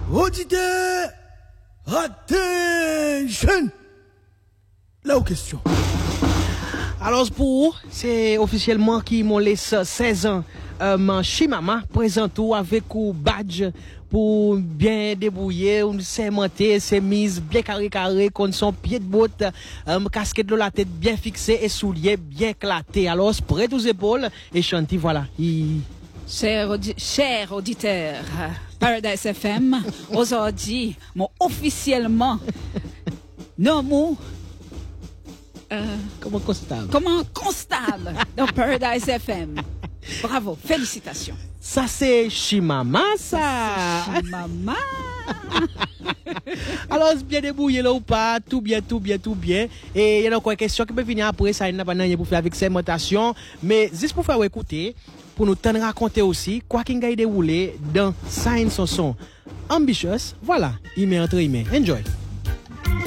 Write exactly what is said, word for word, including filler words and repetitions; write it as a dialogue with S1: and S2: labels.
S1: Auditeur, attention. Là aux questions.
S2: Alors pour c'est officiellement qui m'ont laissé seize ans. Euh, Chimama présente tout avec un badge pour bien débrouiller, on sémenté, c'est mise bien carré carré, con son pied de botte, euh, casquette de la tête bien fixée et souliers bien éclatés. Alors près aux épaules et chanter voilà. Il...
S3: Cher, audi cher auditeur, Paradise F M, aujourd'hui, mon officiellement nommé euh,
S2: comment constable.
S3: Comment constable dans Paradise F M. Bravo, félicitations.
S2: Ça c'est Chimama ça.
S3: Chimama.
S2: Alors bien débrouillé là ou pas, tout bien, tout bien, tout bien. Et il y a encore une question qui peut venir après ça, il n'a pas rien pour faire avec segmentation, mais juste pour faire écouter, pour nous t'en raconter aussi quoi qu'il a déroulé dans Science Son Ambitious. Voilà, il met entre il met. Enjoy.